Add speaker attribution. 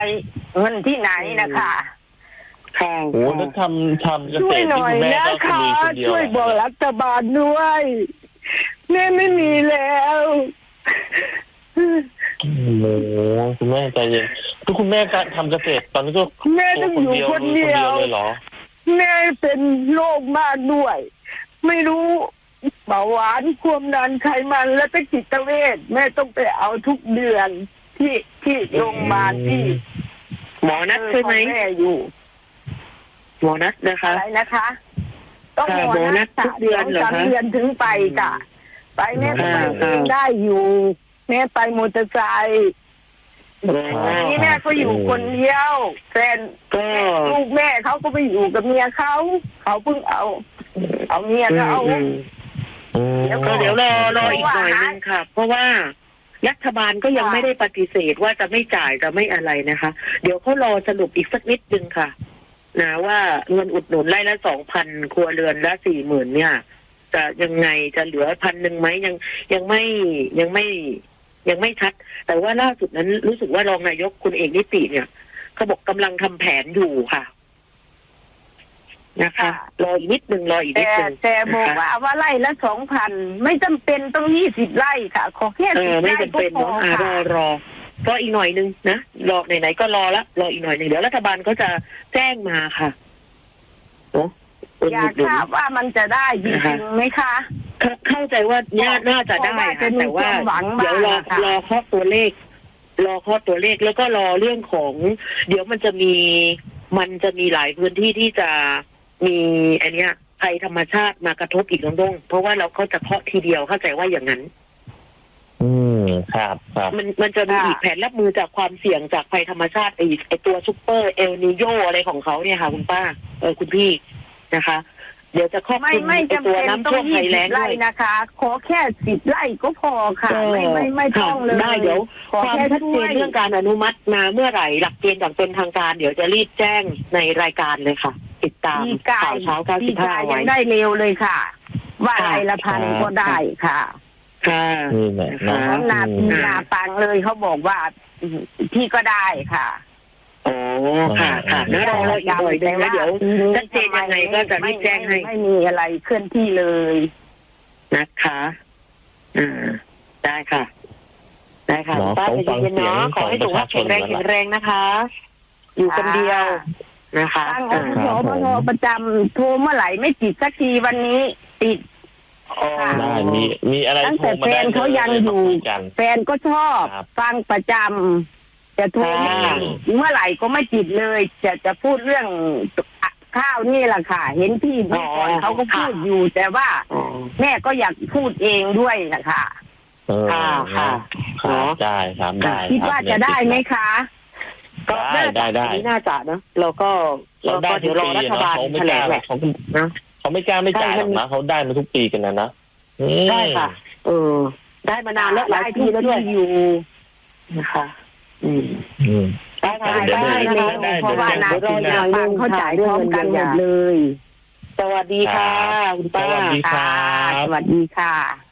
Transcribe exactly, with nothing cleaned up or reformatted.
Speaker 1: เงินที่ไหนนะคะ
Speaker 2: ค่ะ
Speaker 3: โอ้แล้วทำทำเก
Speaker 1: ช่
Speaker 3: ษ
Speaker 1: วย
Speaker 3: ตร
Speaker 1: ห
Speaker 3: ที่
Speaker 1: น่อย
Speaker 3: คุณแม่
Speaker 1: นะ
Speaker 3: ก็
Speaker 1: คะ
Speaker 3: มีคนเดียว
Speaker 1: ช่วยบอกรัฐบาลด้วยแม่ไม่มีแล้ว
Speaker 3: โอ้โหคุณแม่ใจเย็นทุกคุณแม่ทำเกษตรตอนนี้ก็
Speaker 1: แม่ต้องอยู่คนเดียว
Speaker 3: เลยเหรอ
Speaker 1: แม่เป็นโรคมากด้วย ไม่รู้เบาหวานความดันไขมันและก็จิตเวชแม่ต้องไปเอาทุกเดือนที่ที่โรงพยาบาลที่
Speaker 2: หมอนัดใช่ไหม
Speaker 1: แม่อยู่
Speaker 2: หมอนัดนะคะ
Speaker 1: อะไรนะคะ ต้องหมอนัด
Speaker 2: ทุกเดือนเหรอคะ
Speaker 1: สามเดือนถึงไปกะไปแม่ก็ไปเองได้อยู่แม่ไปมอเตอร์ไซค์นี่แม่ก็อยู่คนเดียวแฟนก็ลูกแม่เขาก็ไปอยู่กับเมียเขาเขาเพิ่งเอาเอาเมียเขา
Speaker 2: แล้วก็เดี๋ยวรอรออีกหน่อยนึงค่ะ เพราะว่ารัฐบาลก็ยังไม่ได้ปฏิเสธว่าจะไม่จ่ายจะไม่อะไรนะคะ เดี๋ยวเขารอสรุปอีกสักนิดนึงค่ะนะว่าเงินอุดหนุนไร่ละสองพันครัวเรือนละสี่หมื่นเนี่ยจะยังไงจะเหลือพันหนึ่งไหมยังยังไม่ยังไม่ยังไม่ชัดแต่ว่าล่าสุดนั้นรู้สึกว่ารองนายกคุณเอกนิติเนี่ยเขาบอกกำลังทำแผนอยู่ค่ะนะคะรออีกนิดนึงรออีกนิดนึง
Speaker 1: แต่บอกว่าว่าไร่ละสองพันไม่จำเป็นต้องยี่สิบไร่ค่ะขอแค่สิบไร่ก็พอค่ะ
Speaker 2: รอรอรออีกหน่อยนึงนะรอไหนๆก็รอละรออีกหน่อยนึงเดี๋ยวรัฐบาลเขาจะแจ้งมาค่ะ
Speaker 1: อยากทราบว่ามันจะได้จริงๆไหมคะ
Speaker 2: เข้าใจว่าน่าจะได้ค่ะแต่ว่าเดี๋ยวรอรอข้อตัวเลขรอข้อตัวเลขแล้วก็รอเรื่องของเดี๋ยวมันจะมีมันจะมีหลายพื้นที่ที่จะมีอันเนี้ยภัยธรรมชาติมากระทบอีกน้องๆเพราะว่าเราเขาจะเคาะทีเดียวเข้าใจว่าอย่างนั้น
Speaker 3: อืมครับครับ
Speaker 2: มันมันจะมีอีกแผนรับมือจากความเสี่ยงจากภัยธรรมชาติไอไอตัวซุปเปอร์เอลนิโยอะไรของเขาเนี่ยค่ะคุณป้าเออคุณพี่นะคะเดี๋ยวจะครอบคลุมในตัวน้ำท่วมภัยแล้งด้วย
Speaker 1: นะคะขอแค่สิบไร่ก็พอค่ะไม่ไม่ไม่ต้องเลย
Speaker 2: ได้เดี๋ยวความชัดเจนเรื่องการอนุมัติมาเมื่อไหร่หลักเกณฑ์อย่างเป็นทางการเดี๋ยวจะรีบแจ้งในรายการเลยค่ะติดตามข่าวเช้าเก้าสิบห้าไว้
Speaker 1: ยังได้เร็วเลยค่ะว่าไร่ละพันก็ได้ค่ะ
Speaker 2: ค่ะ
Speaker 3: นี่แหละ
Speaker 1: เขานานาปังเลยเขาบอกว่าพี่ก็ได้ค่ะ
Speaker 2: โอ้ค่ะค่ะแล้วรออีกหน่อยนึงแล้วเดี๋ยวชัดเจนยังไงก็จะรีบแจ้งให้
Speaker 1: ไม่มีอะไรเคลื่อนที่เลย
Speaker 2: นะคะอ่าได้ค่ะได้ค่ะป้าใจเย็นๆเนาะขอให้สุขภาพแข็งแรงแข็งแรงนะคะอยู่คนเดียวนะคะ
Speaker 1: ตั้งอสมนประจำโทรเมื่อไหร่ไม่ติดสักทีวันนี้ติด
Speaker 3: ได้มีมีอะไร
Speaker 1: ตั้งแต่แฟนเขายังอยู่แฟนก็ชอบฟังประจำจะโทรเมื่อไหร่ก็ไม่ติดเลยจะจะพูดเรื่องข้าวนี่แหละค่ะเห็นพี่เมื่อก่อนเขาก็พูดอยู่แต่ว่าแม่ก็อยากพูดเองด้วยนะคะ
Speaker 3: ค่ะค่ะได้ครับได้
Speaker 1: คิดว่าจะได้ไหมคะ
Speaker 2: ก็ได้ได้ได้น่าจะนะเราก็เราก็เดี๋ยวรอรัฐบาลแถลงแหละ
Speaker 3: เขานะเขาไม่กล้าไม่จ่ายหรอกนะเขาได้มาทุกปีกันนะนะ
Speaker 2: ใช่ค่ะเออได้มานานแล้วหลายปีแล้วด้วยอยู่นะคะอืม
Speaker 3: อืม
Speaker 2: ได้ได้ได้
Speaker 1: ได้เพราะว่านาทีนาฟังเขาจ่ายพร้อมกันหมดเลย
Speaker 2: สวัสดีค่ะคุณป้า
Speaker 3: สวัสดีค่ะ
Speaker 1: สวัสดีค่ะ